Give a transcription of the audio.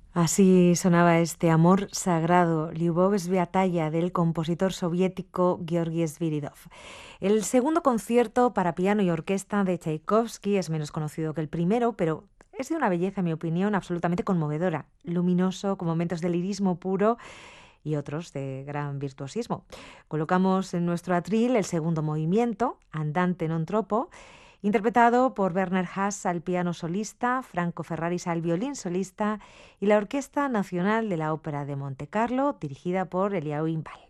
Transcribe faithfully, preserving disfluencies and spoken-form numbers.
Así sonaba este Amor Sagrado, Lyubov Sviataya, del compositor soviético Georgi Sviridov. El segundo concierto para piano y orquesta de Tchaikovsky es menos conocido que el primero, pero es de una belleza, en mi opinión, absolutamente conmovedora, luminoso, con momentos de lirismo puro y otros de gran virtuosismo. Colocamos en nuestro atril el segundo movimiento, Andante non troppo, interpretado por Werner Haas al piano solista, Franco Ferraris al violín solista y la Orquesta Nacional de la Ópera de Montecarlo, dirigida por Eliahu Inbal.